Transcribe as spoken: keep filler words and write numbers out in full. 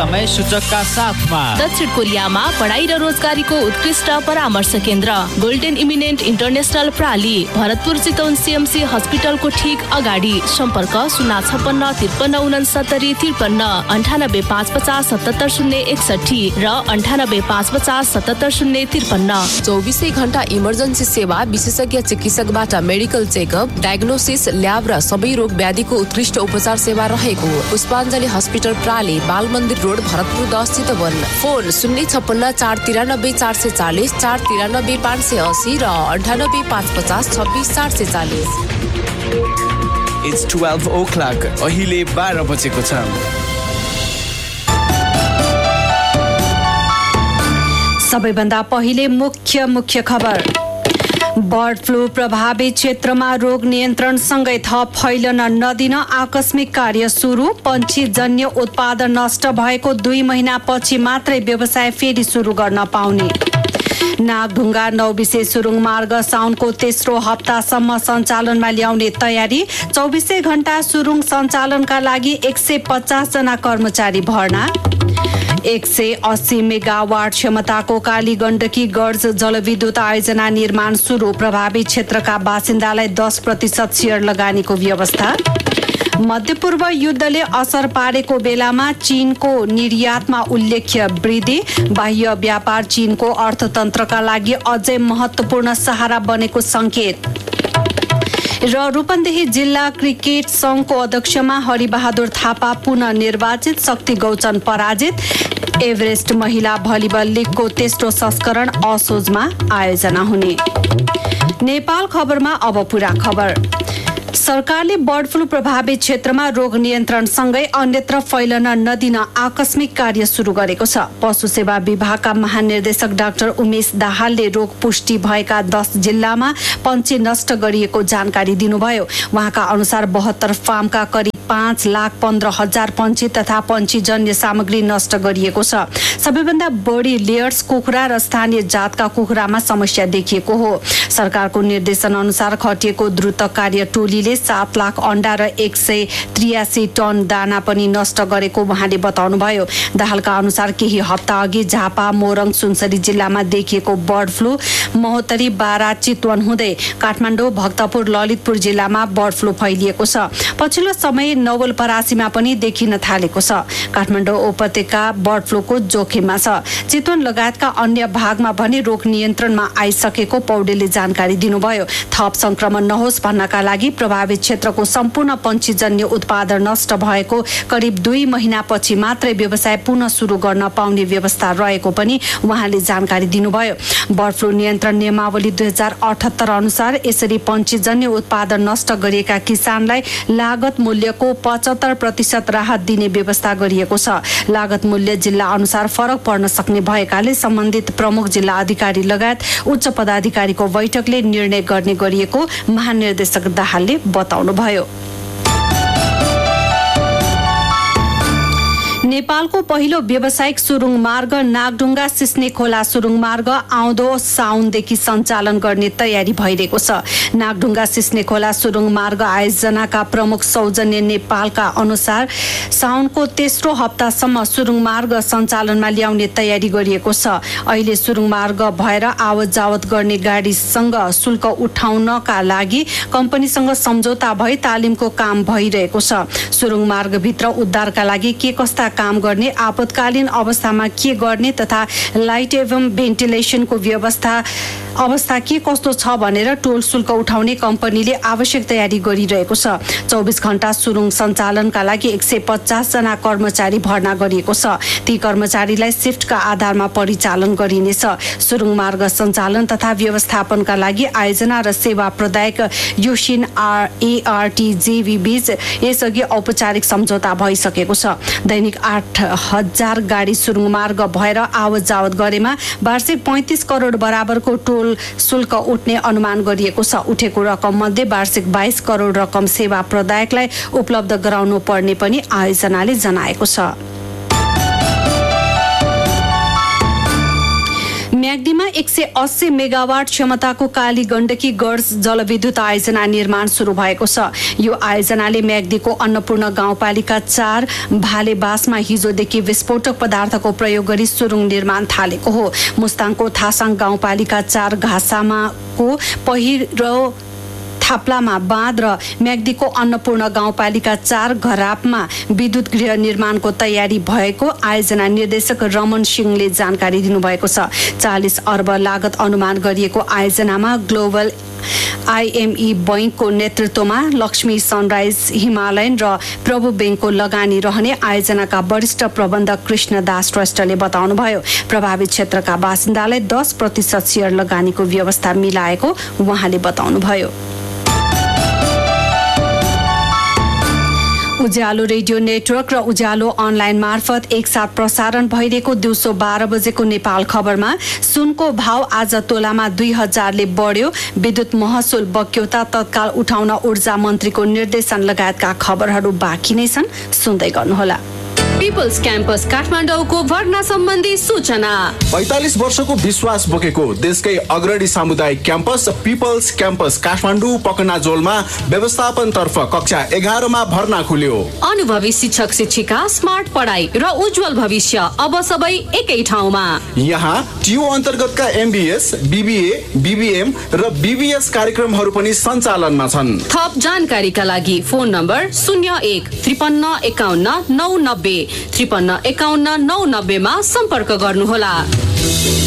समय सूचकका साथमा दक्षिण कोरियामा पढाइ र रोजगारीको उत्कृष्ट परामर्श केन्द्र golden eminent international प्राली Bharatpur Chitwan CMC हस्पिटलको ठिक अगाडि। सम्पर्क शून्य छप्पन्न त्रिपन्न उनसत्तरी त्रिपन्न अन्ठानब्बे पाँच पचास सतहत्तर शून्य एकसठी र अन्ठानब्बे पाँच पचास सतहत्तर शून्य त्रिपन्न। चौबिसै घण्टा इमर्जेन्सी सेवा, विशेषज्ञ चिकित्सकबाट मेडिकल चेकअप, डायग्नोसिस, ल्याब र सबै रोग व्याधिको उत्कृष्ट उपचार सेवा रहेको पुष्पाञ्जली हस्पिटल प्राली, बाल मन्दिर रोड, भरतपुर दस चितवन। फोन शून्य छप्पन्न चार तिरानब्बे चार सय चालिस, चार तिरानब्बे पाँच सय असी र अन्ठानब्बे पाँच पचास छब्बिस चार सय चालिस। It's twelve o'clock. अहिले बाह्र बजेको छ। सबैभन्दा पहिले मुख्य मुख्य खबर। बर्ड फ्लू प्रभावित क्षेत्रमा रोग नियन्त्रणसँगै थप फैलन नदिन आकस्मिक कार्य सुरु। पन्छीजन्य उत्पादन नष्ट भएको दुई महिनापछि मात्रै व्यवसाय फेरि सुरु गर्न पाउने। नागढुङ्गा नौबिसे सुरुङ मार्ग साउनको तेस्रो हप्तासम्म सञ्चालनमा ल्याउने तयारी। चौबिसै घण्टा सुरुङ सञ्चालनका लागि एक सय पचास जना कर्मचारी भर्ना। एक सय अस्सी मेगावाट क्षमताको काली गण्डकी गर्ज जलविद्युत आयोजना निर्माण सुरु। प्रभावित क्षेत्रका बासिन्दालाई दस प्रतिशत सेयर लगानीको व्यवस्था। मध्यपूर्व युद्धले असर पारेको बेलामा चीनको निर्यातमा उल्लेख्य वृद्धि। बाह्य व्यापार चीनको अर्थतन्त्रका लागि अझै महत्त्वपूर्ण सहारा बनेको सङ्केत। र रूपन्देही जिल्ला क्रिकेट सङ्घको अध्यक्षमा हरिबहादुर थापा पुनः निर्वाचित, शक्ति गौचन पराजित। एभरेस्ट महिला भलिबल लिगको तेस्रो संस्करण असोजमा आयोजना हुने। नेपाल खबरमा अब पुरा खबर। सरकारले बर्ड फ्लू प्रभावित क्षेत्रमा रोग नियन्त्रणसँगै अन्यत्र फैलन नदिन आकस्मिक कार्य सुरु गरेको छ। पशु सेवा विभागका महानिर्देशक डाक्टर उमेश दाहालले रोग पुष्टि भएका दस जिल्लामा पन्छी नष्ट गरिएको जानकारी दिनुभयो। उहाँका अनुसार बहत्तर फार्मका करिब पाँच लाख पन्ध्र हजार पन्छी तथा पन्छीजन्य सामग्री नष्ट गरिएको छ। सबैभन्दा बढी लेयर्स कुखुरा र स्थानीय जातका कुखुरामा समस्या देखिएको हो। सरकारको निर्देशन अनुसार खटिएको द्रुत कार्य टोलीले सात लाख अन्डा र एक सय त्रियासी टन दाना पनि नष्ट गरेको उहाँले बताउनुभयो। दाहालका अनुसार केही हप्ता अघि झापा, मोरङ, सुनसरी जिल्लामा देखिएको बर्ड फ्लू महोत्तरी, बारा, चितवन हुँदै काठमाडौँ, भक्तपुर, ललितपुर जिल्लामा बर्ड फ्लू फैलिएको छ। पछिल्लो समय नवलपरासीमा पनि देखिन थालेको छ। काठमाडौँ उपत्यका बर्ड फ्लूको जोखिममा छ। चितवन लगायतका अन्य भागमा भने रोग नियन्त्रणमा आइसकेको पौडेलले जानकारी दिनुभयो। थप संक्रमण नहोस् भन्नका लागि प्रभावित क्षेत्रको सम्पूर्ण पन्छीजन्य उत्पादन नष्ट भएको करिब दुई महिनापछि मात्रै व्यवसाय पुनः सुरु गर्न पाउने व्यवस्था रहेको पनि उहाँले जानकारी दिनुभयो। बर्ड फ्लू नियन्त्रण नियमावली दुई हजार अठहत्तर अनुसार यसरी पन्छीजन्य उत्पादन नष्ट गरिएका किसानलाई लागत मूल्यको पचहत्तर प्रतिशत राहत दिने व्यवस्था गरिएको छ। लागत मूल्य जिल्ला अनुसार फरक पर्न सक्ने भएकाले सम्बन्धित प्रमुख जिल्ला अधिकारी लगायत उच्च पदाधिकारीको बैठकले निर्णय गर्ने गरिएको महानिर्देशक दाहालले बताउनुभयो। नेपालको पहिलो व्यावसायिक सुरुङ मार्ग नागढुङ्गा सिस्ने खोला सुरुङ मार्ग आउँदो साउनदेखि सञ्चालन गर्ने तयारी भइरहेको छ। नागढुङ्गा सिस्ने खोला सुरुङ मार्ग आयोजनाका प्रमुख सौजन्य नेपालका अनुसार साउनको तेस्रो हप्तासम्म सुरुङ मार्ग सञ्चालनमा ल्याउने तयारी गरिएको छ। अहिले सुरुङ मार्ग भएर आवत जावत गर्ने गाडीसँग शुल्क उठाउनका लागि कम्पनीसँग सम्झौता भई तालिमको काम भइरहेको छ। सुरुङ मार्गभित्र उद्धारका लागि के कस्ता काम गर्ने, आपतकालीन अवस्थामा के गर्ने तथा लाइट एवं भेन्टिलेसनको व्यवस्था अवस्था के कस्तो छ भनेर टोल शुल्क उठाउने कम्पनीले आवश्यक तयारी गरिरहेको छ। चौबिस घण्टा सुरुङ सञ्चालनका लागि एक सय पचास जना कर्मचारी भर्ना गरिएको छ। ती कर्मचारीलाई शिफ्टका आधारमा परिचालन गरिनेछ। सुरुङ मार्ग सञ्चालन तथा व्यवस्थापनका लागि आयोजना र सेवा प्रदायक युसिन आर एआरटीजेबी बीच यसअघि औपचारिक सम्झौता भइसकेको छ। दैनिक आठ हजार गाडी सुरुङ मार्ग भएर आवत जावत गरेमा वार्षिक पैँतिस करोड बराबरको टोल शुल्क उठ्ने अनुमान गरिएको छ। उठेको रकम मध्ये वार्षिक बाइस करोड रकम सेवा प्रदायकलाई उपलब्ध गराउनु पर्ने पनि आयोजनाले जनाएको छ। म्याग्दीमा एक सय अस्सी मेगावाट क्षमताको काली गण्डकी गढ जलविद्युत आयोजना निर्माण सुरु भएको छ। यो आयोजनाले म्याग्दीको अन्नपूर्ण गाउँपालिका चार भालेबासमा हिजोदेखि विस्फोटक पदार्थको प्रयोग गरी सुरुङ निर्माण थालेको हो। मुस्ताङको थासाङ गाउँपालिका चार घाँसामाको पहिरो थाप्लामा बाँध र म्याग्दीको अन्नपूर्ण गाउँपालिका चार घरापमा विद्युत गृह निर्माणको तयारी भएको आयोजना निर्देशक रमन सिंहले जानकारी दिनुभएको छ। चालिस अर्ब लागत अनुमान गरिएको आयोजनामा ग्लोबल आइएमई बैंकको नेतृत्वमा लक्ष्मी सनराइज हिमालयन र प्रभु बैंकको लगानी रहने आयोजनाका वरिष्ठ प्रबन्धक कृष्णदास श्रेष्ठले बताउनुभयो। प्रभावित क्षेत्रका बासिन्दालाई दस प्रतिशत सेयर लगानीको व्यवस्था मिलाएको उहाँले बताउनुभयो। उज्यालो रेडियो नेटवर्क र उज्यालो अनलाइन मार्फत एकसाथ प्रसारण भइरहेको दिउँसो बाह्र बजेको नेपाल खबरमा सुनको भाव आज तोलामा दुई हजारले बढ्यो। विद्युत महसुल बक्यौता तत्काल उठाउन ऊर्जा मन्त्रीको निर्देशन लगायतका खबरहरू बाँकी नै छन्, सुन्दै गर्नुहोला। पिपल्स क्याम्पस काठमाडौँको भर्ना सम्बन्धी सूचना। पैंतालीस वर्षको विश्वास बोकेको देशकै अग्रणी सामुदायिक क्याम्पस पिपल्स क्याम्पस काठमाडौँ पकनाजोलमा व्यवस्थापन तर्फ कक्षा एघारमा भर्ना खुल्यो। अनुभवी शिक्षक शिक्षिका, स्मार्ट पढाइ र उज्जवल भविष्य अब सबै एकै ठाउँमा। यहाँ टियु अन्तर्गतका एमबीएस, बीबीए, बीबीएम र बीबीएस कार्यक्रमहरू पनि सञ्चालनमा छन्। थप जानकारीका लागि फोन नम्बर शून्य एक त्रिपन्न एकाउन्न नौ नब्बे त्रिपन्न एकाउन्न नौ नब्बेमा सम्पर्क गर्नुहोला।